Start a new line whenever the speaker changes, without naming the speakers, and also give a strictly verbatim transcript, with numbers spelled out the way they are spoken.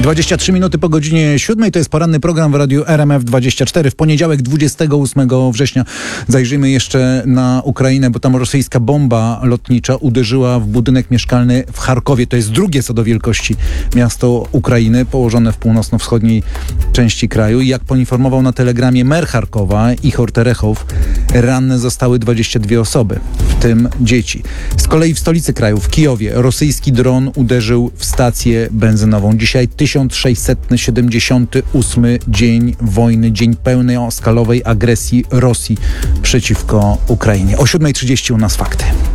dwadzieścia trzy minuty po godzinie siódmej, to jest poranny program w Radiu R M F dwadzieścia cztery. W poniedziałek dwudziestego ósmego września zajrzyjmy jeszcze na Ukrainę, bo tam rosyjska bomba lotnicza uderzyła w budynek mieszkalny w Charkowie. To jest drugie co do wielkości miasto Ukrainy, położone w północno-wschodniej części kraju. I jak poinformował na telegramie mer Charkowa, Ichor Terechow, ranne zostały dwadzieścia dwie osoby, w tym dzieci. Z kolei w stolicy kraju, w Kijowie, rosyjski dron uderzył w stację benzynową. Dzisiaj tysiąc sześćset siedemdziesiąty ósmy dzień wojny, dzień pełnej skalowej agresji Rosji przeciwko Ukrainie. O siódma trzydzieści u nas fakty.